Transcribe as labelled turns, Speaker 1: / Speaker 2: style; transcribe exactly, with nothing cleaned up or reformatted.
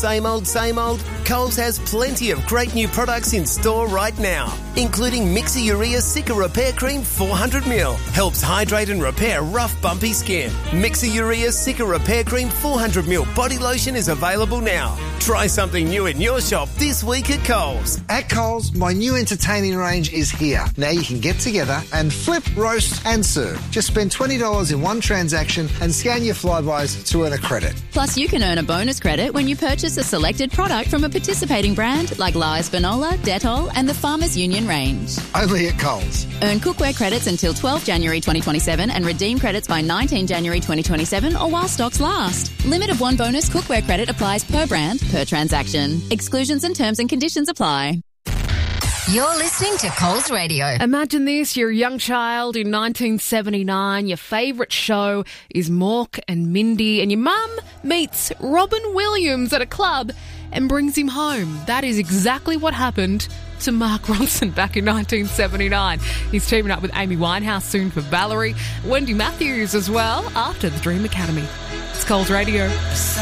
Speaker 1: Same old, same old? Coles has plenty of great new products in store right now, including Mixer Urea Cica Repair Cream four hundred milliliters. Helps hydrate and repair rough, bumpy skin. Mixer Urea Cica Repair Cream four hundred milliliters body lotion is available now. Try something new in your shop this week at Coles.
Speaker 2: At Coles, my new entertaining range is here. Now you can get together and flip, roast and serve. Just spend twenty dollars in one transaction and scan your Flybuys to earn a credit.
Speaker 3: Plus, you can earn a bonus credit when you purchase a selected product from a participating brand like Lies Finola, Dettol and the Farmers Union range.
Speaker 2: Only at Coles.
Speaker 3: Earn cookware credits until twelfth January twenty twenty-seven and redeem credits by nineteenth January twenty twenty-seven or while stocks last. Limit of one bonus cookware credit applies per brand, per transaction. Exclusions and terms and conditions apply.
Speaker 4: You're listening to Coles Radio.
Speaker 5: Imagine this, you're a young child in nineteen seventy-nine, your favourite show is Mork and Mindy, and your mum meets Robin Williams at a club and brings him home. That is exactly what happened to Mark Ronson back in nineteen seventy-nine. He's teaming up with Amy Winehouse soon for Valerie, Wendy Matthews as well after the Dream Academy. It's Coles Radio.